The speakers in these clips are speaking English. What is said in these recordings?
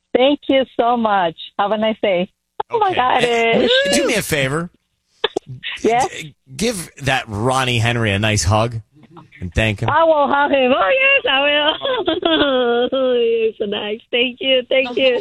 Thank you so much. Have a nice day. Oh, my God. Do me a favor. Yeah? Give that Ronnie Henry a nice hug and thank him. I will hug him. Oh, yes, I will. You're so nice. Thank you. Thank you.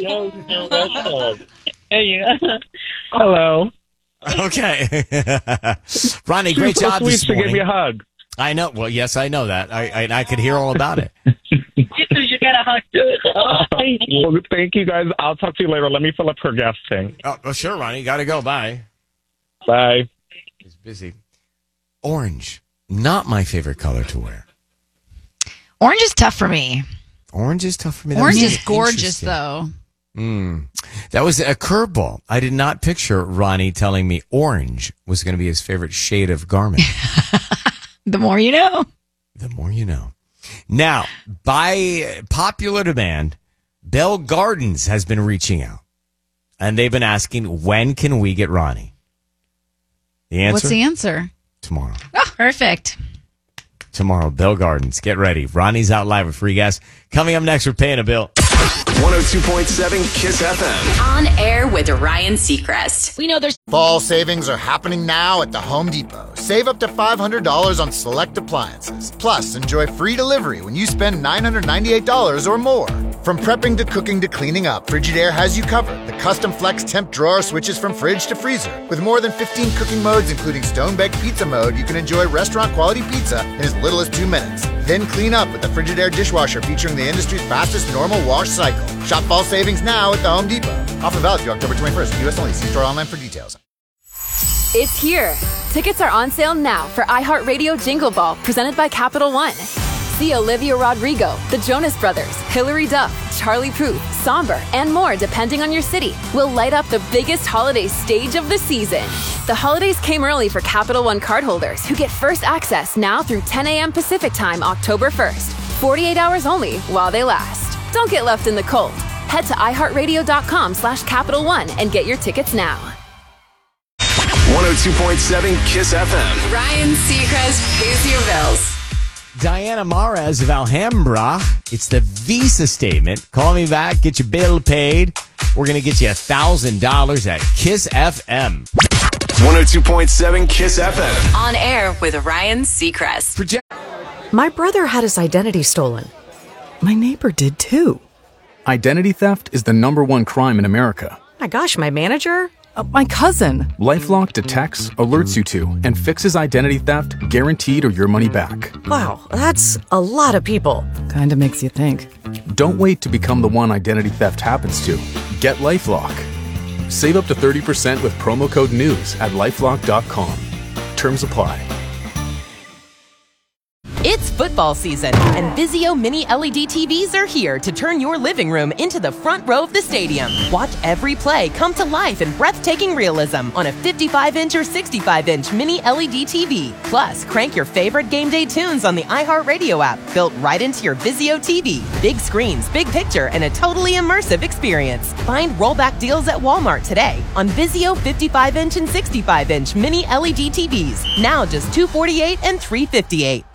There you go. Hello. Okay. Ronnie, great job this morning. To give me a hug. I know. Well, yes, I know that. I could hear all about it. You get a hug, too. Well, thank you, guys. I'll talk to you later. Let me fill up her gas tank. Oh, sure, Ronnie. Got to go. Bye. Bye. He's busy. Orange. Not my favorite color to wear. Orange is tough for me. Orange is tough for me. Orange is gorgeous, though. That was a curveball. I did not picture Ronnie telling me orange was going to be his favorite shade of garment. The more you know. The more you know. Now, by popular demand, Bell Gardens has been reaching out. And they've been asking, when can we get Ronnie? The answer? What's the answer? Tomorrow. Oh, perfect. Tomorrow, Bell Gardens. Get ready. Ronnie's out live with free gas. Coming up next, we're paying a bill. 102.7 KISS FM. On air with Ryan Seacrest. We know there's Fall savings are happening now at the Home Depot. Save up to $500 on select appliances. Plus, enjoy free delivery when you spend $998 or more. From prepping to cooking to cleaning up, Frigidaire has you covered. The custom flex temp drawer switches from fridge to freezer. With more than 15 cooking modes, including stone-baked pizza mode, you can enjoy restaurant-quality pizza in as little as 2 minutes. Then clean up with the Frigidaire dishwasher featuring the industry's fastest normal wash cycle. Shop fall savings now at the Home Depot. Offer valid through October 21st. U.S. only. See store online for details. It's here. Tickets are on sale now for iHeartRadio Jingle Ball, presented by Capital One. See Olivia Rodrigo, the Jonas Brothers, Hilary Duff, Charlie Puth, Somber, and more depending on your city. Will light up the biggest holiday stage of the season. The holidays came early for Capital One cardholders who get first access now through 10 a.m. Pacific Time, October 1st. 48 hours only while they last. Don't get left in the cold. Head to iHeartRadio.com/Capital One and get your tickets now. 102.7 KISS FM. Ryan Seacrest pays your bills. Diana Mares of Alhambra. It's the Visa statement. Call me back. Get your bill paid. We're going to get you $1,000 at KISS FM. 102.7 KISS FM. On air with Ryan Seacrest. My brother had his identity stolen. My neighbor did too. Identity theft is the #1 crime in America. My gosh, my manager? My cousin. LifeLock detects, alerts you to, and fixes identity theft guaranteed or your money back. Wow, that's a lot of people. Kinda makes you think. Don't wait to become the one identity theft happens to. Get LifeLock. Save up to 30% with promo code NEWS at LifeLock.com. Terms apply. It's football season, and Vizio Mini LED TVs are here to turn your living room into the front row of the stadium. Watch every play come to life in breathtaking realism on a 55-inch or 65-inch Mini LED TV. Plus, crank your favorite game day tunes on the iHeartRadio app, built right into your Vizio TV. Big screens, big picture, and a totally immersive experience. Find rollback deals at Walmart today on Vizio 55-inch and 65-inch Mini LED TVs. Now just $248 and $358.